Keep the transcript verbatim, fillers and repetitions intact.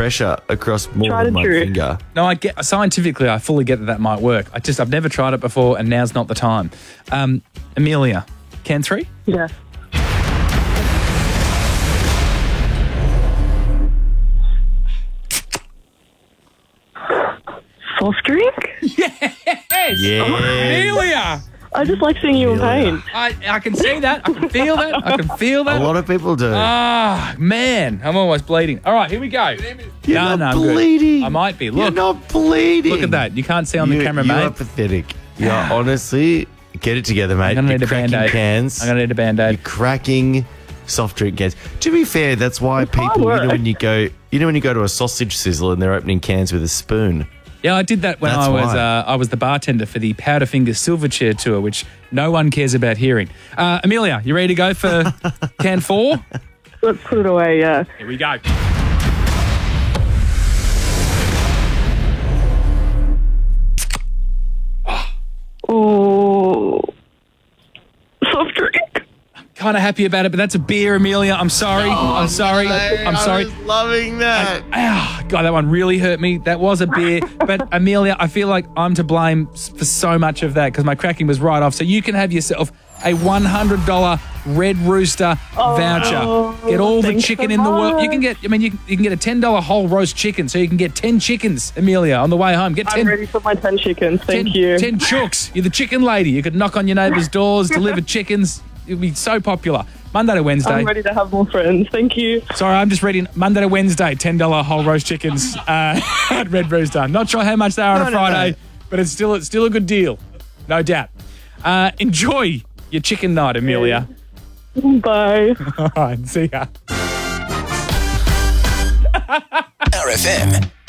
pressure across more Tried than and one true. finger. No, I get scientifically, I fully get that that might work. I just, I've never tried it before, and now's not the time. Um, Amelia, can three? Yes. Soft drink? Yes! Yeah. Amelia! I just like seeing you in Amelia. pain. I, I can see that. I can feel that. I can feel A that. lot of people do. Ah, man. I'm almost bleeding. All right, here we go. You're no, not no, I'm good. bleeding. I might be. You're Look, not bleeding. look at that. You can't see on you, the camera, you mate. are pathetic. You're honestly, get it together, mate. I'm going to You're need a cracking Band-Aid. cans. I'm going to need a Band-Aid. You're cracking soft drink cans. To be fair, that's why It's hard people, you work. know, when you go, you know, when you go to a sausage sizzle and they're opening cans with a spoon. Yeah, I did that when That's I was why. uh, I was the bartender for the Powderfinger Silverchair tour, which no one cares about hearing. Uh, Amelia, you ready to go for can four? Let's put it away, yeah. Here we go. Oh, soft drink? Kind of happy about it, but that's a beer, Amelia. I'm sorry. I'm sorry. I'm sorry. I was loving that. Ah, God, that one really hurt me. That was a beer. But Amelia, I feel like I'm to blame s- for so much of that because my cracking was right off. So you can have yourself a one hundred dollars Red Rooster voucher. Get all the thanks chicken so in the world. You much. can get, I mean, you, can- you can get a ten dollars whole roast chicken. So you can get ten chickens, Amelia, on the way home. Get I'm ten, ready for my ten chickens. Thank ten, you. ten chooks. You're the chicken lady. You could knock on your neighbours' doors, deliver chickens. You'd be so popular. Monday to Wednesday. I'm ready to have more friends. Thank you. Sorry, I'm just reading Monday to Wednesday, ten dollars whole roast chickens uh, at Red Rooster. Not sure how much they are on No, a no, Friday, no. but it's still it's still a good deal. No doubt. Uh, enjoy your chicken night, Amelia. Bye. All right, see ya. R F M.